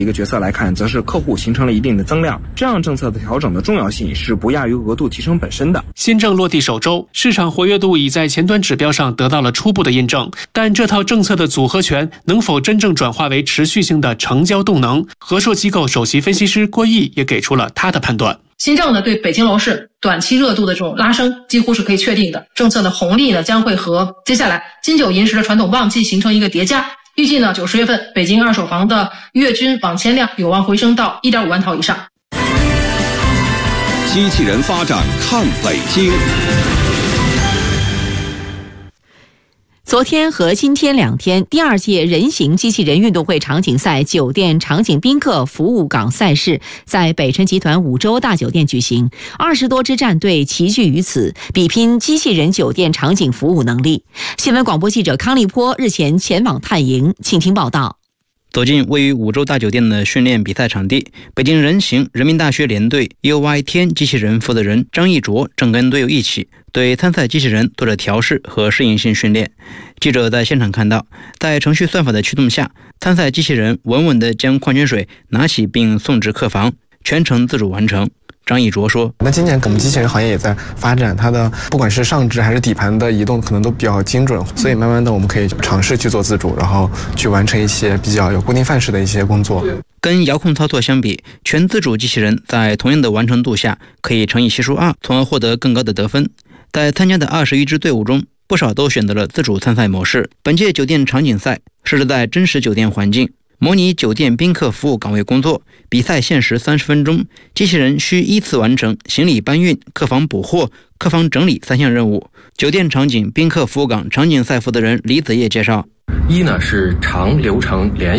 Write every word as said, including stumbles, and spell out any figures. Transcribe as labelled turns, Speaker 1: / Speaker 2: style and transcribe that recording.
Speaker 1: 一个角色来看，则是客户形成了一定的增量，这样政策的调整的重要性是不亚于额度提升本身的。
Speaker 2: 新政落地首周，市场活跃度已在前端指标上得到了初步的印证，但这套政策的组合拳能否真正转化为持续性的成交动能？和硕机构首席分析师郭毅也给出了他的判断。
Speaker 3: 新政呢对北京楼市短期热度的这种拉升几乎是可以确定的，政策的红利呢将会和接下来金九银十的传统旺季形成一个叠加。预计呢，九十月份北京二手房的月均网签量有望回升到 一点五万套以上。
Speaker 4: 机器人发展看北京。
Speaker 5: 昨天和今天两天，第二届人形机器人运动会场景赛酒店场景宾客服务岗赛事在北辰集团五洲大酒店举行，二十多支战队齐聚于此，比拼机器人酒店场景服务能力。新闻广播记者康立波日前前往探营，请听报道。
Speaker 6: 走进位于五洲大酒店的训练比赛场地，北京人形人民大学联队 U Y 天机器人负责人张义卓正跟队友一起对参赛机器人做着调试和适应性训练。记者在现场看到，在程序算法的驱动下，参赛机器人稳稳地将矿泉水拿起并送至客房，全程自主完成。张义卓说，
Speaker 7: 那今年我们机器人行业也在发展，它的不管是上肢还是底盘的移动可能都比较精准，所以慢慢的我们可以尝试去做自主，然后去完成一些比较有固定范式的一些工作。
Speaker 6: 跟遥控操作相比，全自主机器人在同样的完成度下可以乘以系数二，从而获得更高的得分。在参加的二十一支队伍中，不少都选择了自主参赛模式。本届酒店场景赛设置在真实酒店环境，模拟酒店宾客服务岗位工作，比赛限时三十分钟，机器人需依次完成行李搬运、客房补货、客房整理三项任务。酒店场景宾客服务岗场景赛负责人李子业介绍，
Speaker 8: 一呢是长流程连